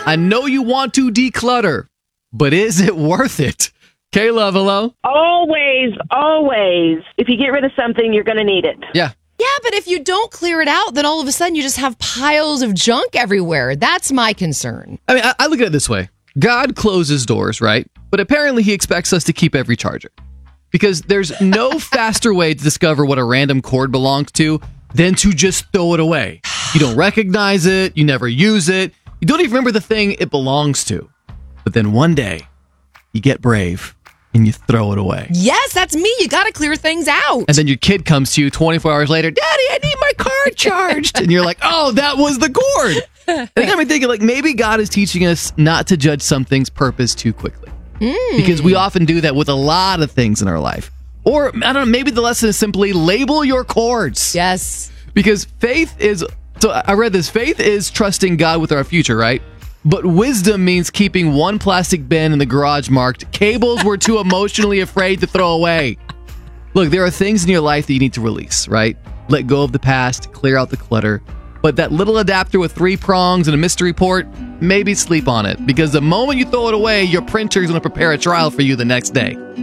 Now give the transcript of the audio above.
I know you want to declutter, but is it worth it? K-Love, hello? Always, always. If you get rid of something, you're going to need it. Yeah. Yeah, but if you don't clear it out, then all of a sudden you just have piles of junk everywhere. That's my concern. I mean, I look at it this way. God closes doors, right? But apparently he expects us to keep every charger. Because there's no faster way to discover what a random cord belongs to than to just throw it away. You don't recognize it. You never use it. You don't even remember the thing it belongs to. But then one day, you get brave and you throw it away. Yes, that's me. You got to clear things out. And then your kid comes to you 24 hours later, Daddy, I need my car charged. And you're like, oh, that was the cord. And it got me thinking, like, maybe God is teaching us not to judge something's purpose too quickly. Because we often do that with a lot of things in our life. Or, I don't know, maybe the lesson is simply label your cords. Yes. Because faith is, so I read this, faith is trusting God with our future, right? But wisdom means keeping one plastic bin in the garage marked, cables we're too emotionally afraid to throw away. Look, there are things in your life that you need to release, right? Let go of the past, clear out the clutter. But that little adapter with 3 prongs and a mystery port, maybe sleep on it. Because the moment you throw it away, your printer is going to prepare a trial for you the next day.